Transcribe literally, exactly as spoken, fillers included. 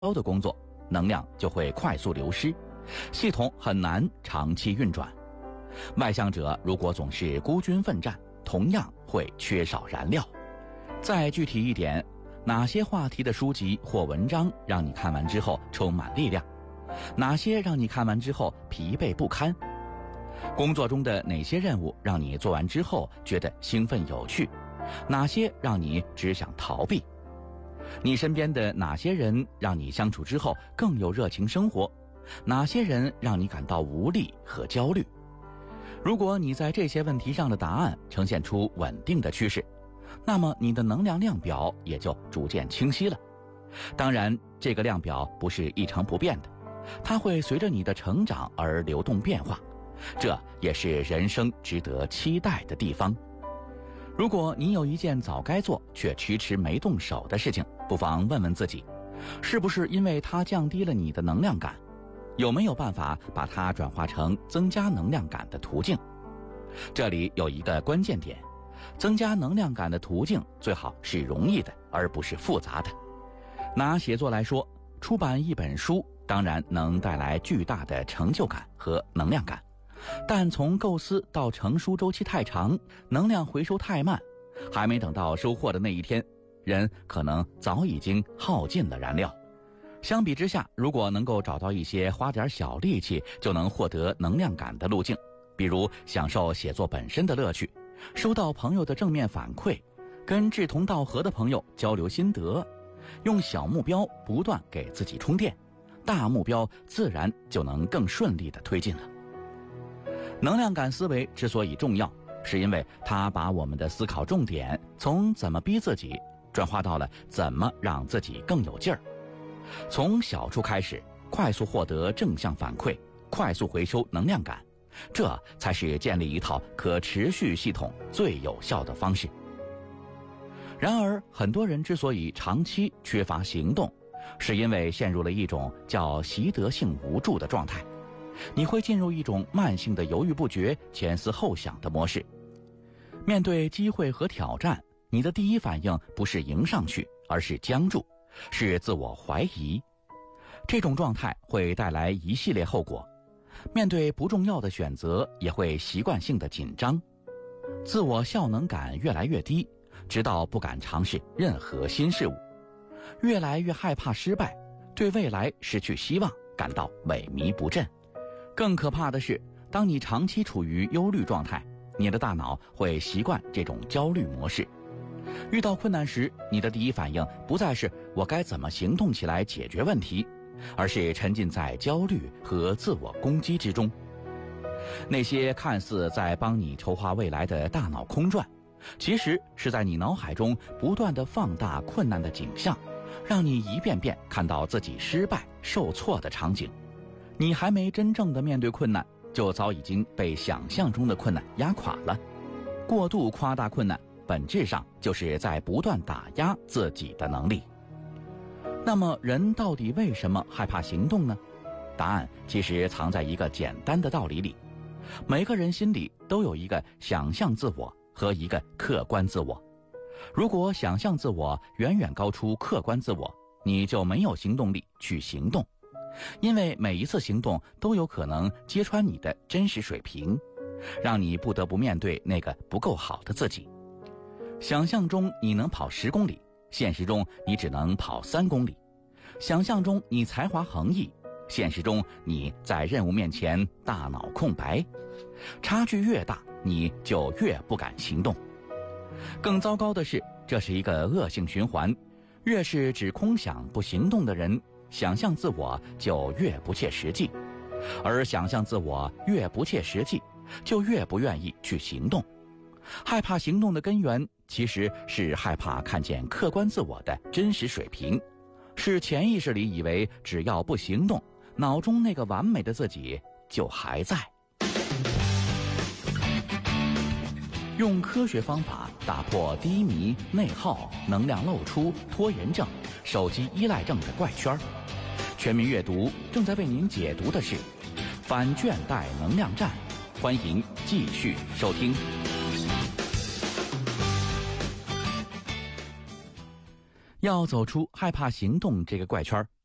高的工作，能量就会快速流失，系统很难长期运转。外向者如果总是孤军奋战，同样会缺少燃料。再具体一点，哪些话题的书籍或文章让你看完之后充满力量？哪些让你看完之后疲惫不堪？工作中的哪些任务让你做完之后觉得兴奋有趣？哪些让你只想逃避？你身边的哪些人让你相处之后更有热情生活？哪些人让你感到无力和焦虑？如果你在这些问题上的答案呈现出稳定的趋势，那么你的能量量表也就逐渐清晰了。当然，这个量表不是一成不变的，它会随着你的成长而流动变化，这也是人生值得期待的地方。如果你有一件早该做却迟迟没动手的事情，不妨问问自己，是不是因为它降低了你的能量感？有没有办法把它转化成增加能量感的途径？这里有一个关键点，增加能量感的途径最好是容易的，而不是复杂的。拿写作来说，出版一本书当然能带来巨大的成就感和能量感，但从构思到成书周期太长，能量回收太慢，还没等到收获的那一天，人可能早已经耗尽了燃料。相比之下，如果能够找到一些花点小力气就能获得能量感的路径，比如享受写作本身的乐趣，收到朋友的正面反馈，跟志同道合的朋友交流心得，用小目标不断给自己充电，大目标自然就能更顺利地推进了。能量感思维之所以重要，是因为它把我们的思考重点从怎么逼自己转化到了怎么让自己更有劲儿。从小处开始，快速获得正向反馈，快速回收能量感，这才是建立一套可持续系统最有效的方式。然而，很多人之所以长期缺乏行动，是因为陷入了一种叫习得性无助的状态。你会进入一种慢性的犹豫不决、前思后想的模式。面对机会和挑战，你的第一反应不是迎上去，而是僵住，是自我怀疑。这种状态会带来一系列后果，面对不重要的选择也会习惯性的紧张，自我效能感越来越低，直到不敢尝试任何新事物，越来越害怕失败，对未来失去希望，感到萎靡不振。更可怕的是，当你长期处于忧虑状态，你的大脑会习惯这种焦虑模式。遇到困难时，你的第一反应不再是我该怎么行动起来解决问题，而是沉浸在焦虑和自我攻击之中。那些看似在帮你筹划未来的大脑空转，其实是在你脑海中不断地放大困难的景象，让你一遍遍看到自己失败受挫的场景。你还没真正的面对困难，就早已经被想象中的困难压垮了。过度夸大困难，本质上就是在不断打压自己的能力。那么人到底为什么害怕行动呢？答案其实藏在一个简单的道理里，每个人心里都有一个想象自我和一个客观自我。如果想象自我远远高出客观自我，你就没有行动力去行动，因为每一次行动都有可能揭穿你的真实水平，让你不得不面对那个不够好的自己。想象中你能跑十公里，现实中你只能跑三公里。想象中你才华横溢，现实中你在任务面前大脑空白。差距越大，你就越不敢行动。更糟糕的是，这是一个恶性循环，越是只空想不行动的人，想象自我就越不切实际，而想象自我越不切实际，就越不愿意去行动。害怕行动的根源其实是害怕看见客观自我的真实水平，是潜意识里以为只要不行动，脑中那个完美的自己就还在。用科学方法打破低迷、内耗、能量漏出、拖延症、手机依赖症的怪圈。全民阅读正在为您解读的是反倦怠能量战，欢迎继续收听。要走出害怕行动这个怪圈，